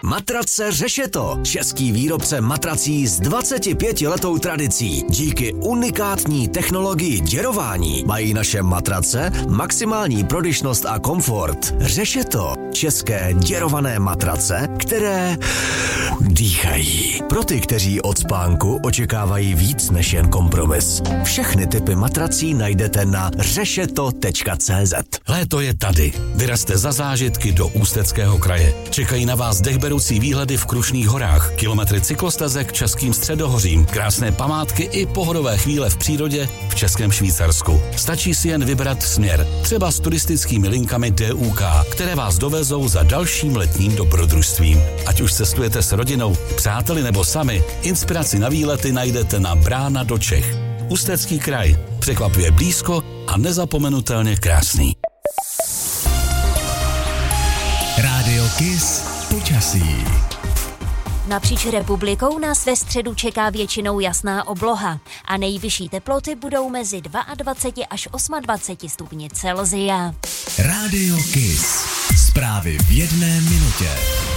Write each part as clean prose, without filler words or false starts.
Matrace Řešeto. Český výrobce matrací s 25letou tradicí. Díky unikátní technologii děrování mají naše matrace maximální prodyšnost a komfort. Řešeto. České děrované matrace, které dýchají. Pro ty, kteří od spánku očekávají víc než jen kompromis. Všechny typy matrací najdete na řešeto.cz. Léto je tady. Vyrazte za zážitky do Ústeckého kraje. Čekají na vás dechberoucí výhledy v Krušných horách, kilometry cyklostezek Českým středohořím, krásné památky i pohodové chvíle v přírodě v Českém Švýcarsku. Stačí si jen vybrat směr, třeba s turistickými linkami DUK, které vás dovezou za dalším letním dobrodružstvím. Ať už cestujete s rodinou, přáteli nebo sami, inspiraci na výlety najdete na Brána do Čech. Ústecký kraj. Překvapuje blízko a nezapomenutelně krásný. Rádio Kiss počasí. Napříč republikou nás ve středu čeká většinou jasná obloha a nejvyšší teploty budou mezi 22 až 28 stupni Celsia. Rádio Kiss. Zprávy v 1 minutě.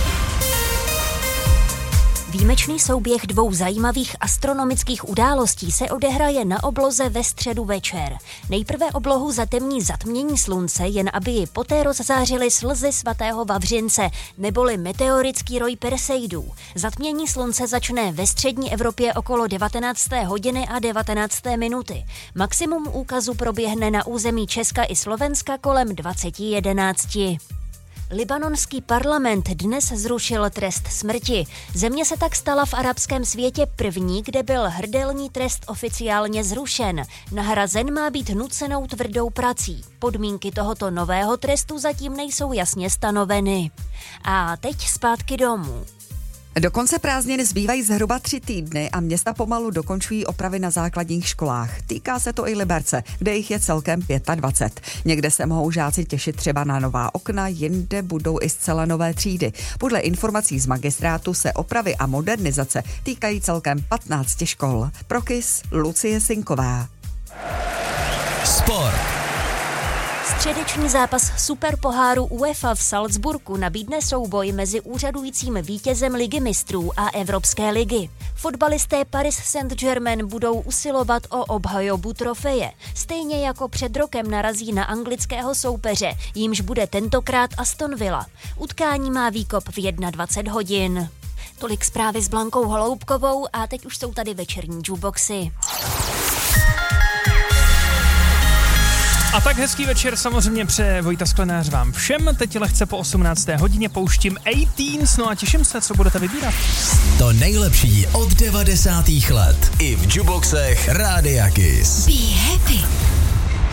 Výjimečný souběh dvou zajímavých astronomických událostí se odehraje na obloze ve středu večer. Nejprve oblohu zatemní zatmění slunce, jen aby ji poté rozzářily slzy svatého Vavřince, neboli meteorický roj Perseidů. Zatmění slunce začne ve střední Evropě okolo 19. hodiny a 19. minuty. Maximum úkazu proběhne na území Česka i Slovenska kolem 20:11. Libanonský parlament dnes zrušil trest smrti. Země se tak stala v arabském světě první, kde byl hrdelní trest oficiálně zrušen. Nahrazen má být nucenou tvrdou prací. Podmínky tohoto nového trestu zatím nejsou jasně stanoveny. A teď zpátky domů. Do konce prázdnin zbývají zhruba 3 týdny a města pomalu dokončují opravy na základních školách. Týká se to i Liberce, kde jich je celkem 25. Někde se mohou žáci těšit třeba na nová okna, jinde budou i zcela nové třídy. Podle informací z magistrátu se opravy a modernizace týkají celkem 15 škol. Pro Kiss Lucie Sinková. Sport. Středeční zápas superpoháru UEFA v Salzburgu nabídne souboj mezi úřadujícím vítězem Ligy mistrů a Evropské ligy. Fotbalisté Paris Saint-Germain budou usilovat o obhajobu trofeje. Stejně jako před rokem narazí na anglického soupeře, jímž bude tentokrát Aston Villa. Utkání má výkop v 21 hodin. Tolik zprávy s Blankou Holoubkovou a teď už jsou tady večerní jukeboxy. A tak hezký večer samozřejmě přeje Vojta Sklenář vám všem. Teď lehce po 18. hodině pouštím 18, no a těším se, co budete vybírat. To nejlepší od 90. let. I v jukeboxech Rádia Kiss. Be happy.